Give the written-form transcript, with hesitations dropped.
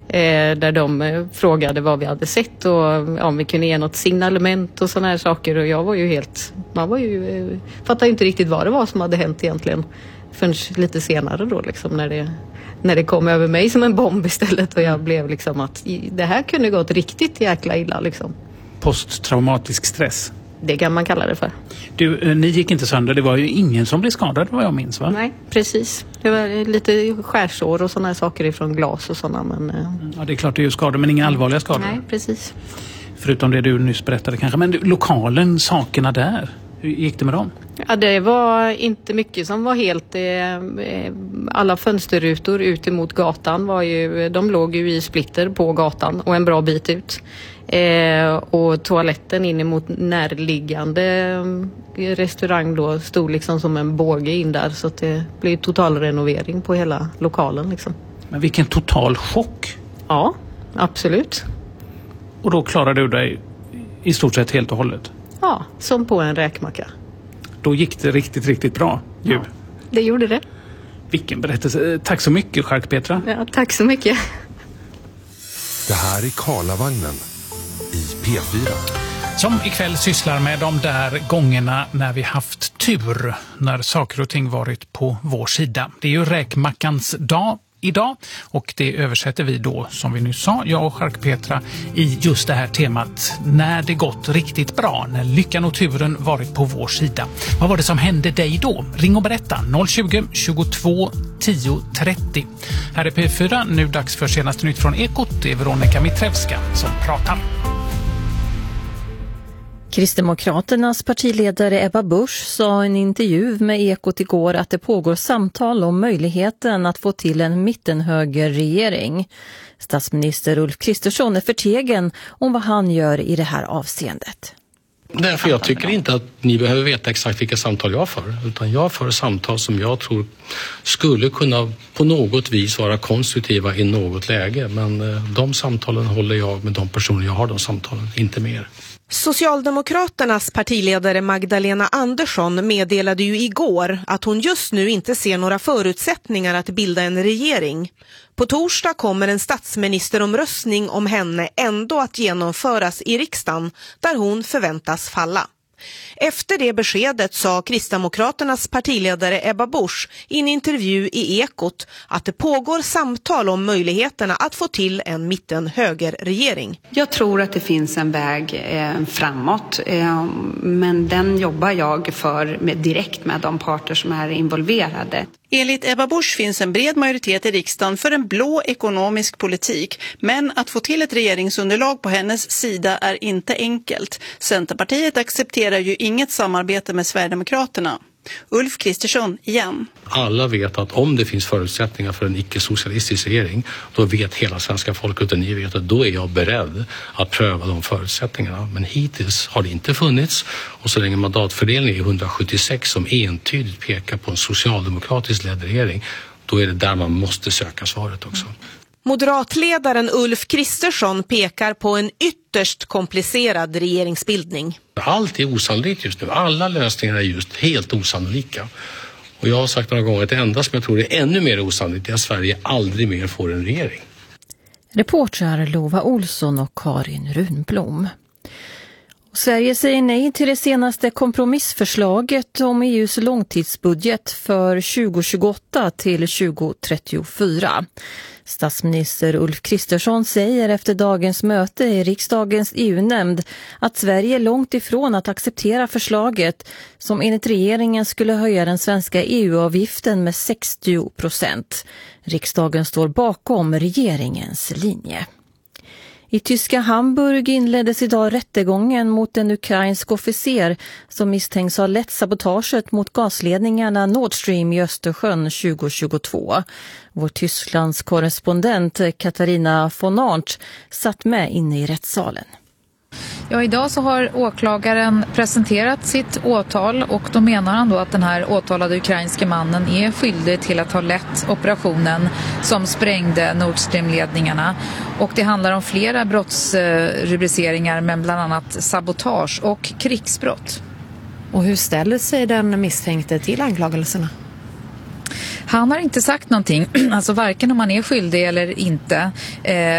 Där de frågade vad vi hade sett och om vi kunde ge något signalement och såna här saker. Och jag var ju fattade inte riktigt vad det var som hade hänt egentligen förrän lite senare då liksom när det kom över mig som en bomb istället och jag blev liksom att det här kunde gått riktigt jäkla illa liksom. Posttraumatisk stress. Det kan man kalla det för. Du, ni gick inte sönder. Det var ju ingen som blev skadad vad jag minns, va? Nej, precis. Det var lite skärsår och sådana saker ifrån glas och sådana. Men... Ja, det är klart det är ju skador, men inga allvarliga skador. Nej, precis. Förutom det du nyss berättade kanske. Men lokalen, sakerna där, hur gick det med dem? Ja, det var inte mycket som var helt... alla fönsterrutor ut emot gatan de låg ju i splitter på gatan och en bra bit ut. Och toaletten in emot närliggande restaurang då stod liksom som en båge in där så att det blev total renovering på hela lokalen liksom. Men vilken total chock! Ja, absolut. Och då klarade du dig i stort sett helt och hållet? Ja, som på en räkmacka. Då gick det riktigt, riktigt bra. Ja, det gjorde det. Vilken berättelse. Tack så mycket, Chark Petra. Ja, tack så mycket. Det här är Karlavagnen i P4. Som ikväll sysslar med de där gångerna när vi haft tur, när saker och ting varit på vår sida. Det är ju räkmackans dag idag och det översätter vi då, som vi nyss sa, jag och Chark Petra, i just det här temat när det gått riktigt bra, när lyckan och turen varit på vår sida. Vad var det som hände dig då? Ring och berätta 020 22 10 30. Här är P4, nu dags för senaste nytt från Ekot. Det är Veronika Mitrevska som pratar. Kristdemokraternas partiledare Ebba Busch sa i en intervju med Ekot igår att det pågår samtal om möjligheten att få till en mittenhögerregering. Statsminister Ulf Kristersson är förtegen om vad han gör i det här avseendet. Därför jag tycker inte att ni behöver veta exakt vilka samtal jag för, utan jag för samtal som jag tror skulle kunna på något vis vara konstruktiva i något läge. Men de samtalen håller jag med de personer jag har de samtalen, inte mer. Socialdemokraternas partiledare Magdalena Andersson meddelade ju igår att hon just nu inte ser några förutsättningar att bilda en regering. På torsdag kommer en statsministeromröstning om henne ändå att genomföras i riksdagen där hon förväntas falla. Efter det beskedet sa Kristdemokraternas partiledare Ebba Busch i en intervju i Ekot att det pågår samtal om möjligheterna att få till en mittenhögerregering. Jag tror att det finns en väg framåt, men den jobbar jag för direkt med de parter som är involverade. Enligt Ebba Busch finns en bred majoritet i riksdagen för en blå ekonomisk politik. Men att få till ett regeringsunderlag på hennes sida är inte enkelt. Centerpartiet accepterar ju inget samarbete med Sverigedemokraterna. Ulf Kristersson igen. Alla vet att om det finns förutsättningar för en icke-socialistisk regering, då vet hela svenska folket och ni vet att då är jag beredd att pröva de förutsättningarna. Men hittills har det inte funnits, och så länge mandatfördelningen är 176 som entydigt pekar på en socialdemokratisk ledd regering, då är det där man måste söka svaret också. Moderatledaren Ulf Kristersson pekar på en ytterst komplicerad regeringsbildning. Allt är osannolikt just nu. Alla lösningar är just helt osannolika. Och jag har sagt några gånger att det enda som jag tror är ännu mer osannolikt är att Sverige aldrig mer får en regering. Reportrar Lova Olsson och Karin Runblom. Sverige säger nej till det senaste kompromissförslaget om EUs långtidsbudget för 2028 till 2034. Statsminister Ulf Kristersson säger efter dagens möte i riksdagens EU-nämnd att Sverige är långt ifrån att acceptera förslaget som enligt regeringen skulle höja den svenska EU-avgiften med 60%. Riksdagen står bakom regeringens linje. I tyska Hamburg inleddes idag rättegången mot en ukrainsk officer som misstänks ha lett sabotaget mot gasledningarna Nord Stream i Östersjön 2022. Vår Tysklands korrespondent Katarina von Arndt satt med inne i rättssalen. Ja, idag så har åklagaren presenterat sitt åtal och då menar han då att den här åtalade ukrainska mannen är skyldig till att ha lett operationen som sprängde Nord Stream-ledningarna. Och det handlar om flera brottsrubriceringar men bland annat sabotage och krigsbrott. Och hur ställer sig den misstänkte till anklagelserna? Han har inte sagt någonting, alltså varken om han är skyldig eller inte.